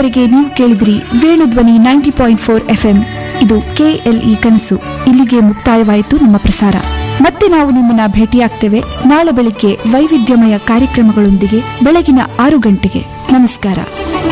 ಇದುವರೆಗೆ ನೀವು ಕೇಳಿದ್ರಿ ವೇಣುಧ್ವನಿ 90.4 FM. ಇದು KLE ಕನಸು. ಇಲ್ಲಿಗೆ ಮುಕ್ತಾಯವಾಯಿತು ನಮ್ಮ ಪ್ರಸಾರ. ಮತ್ತೆ ನಾವು ನಿಮ್ಮನ್ನ ಭೇಟಿಯಾಗ್ತೇವೆ ನಾಳೆ ಬೆಳಿಗ್ಗೆ ವೈವಿಧ್ಯಮಯ ಕಾರ್ಯಕ್ರಮಗಳೊಂದಿಗೆ ಬೆಳಗಿನ 6 ಗಂಟೆಗೆ. ನಮಸ್ಕಾರ.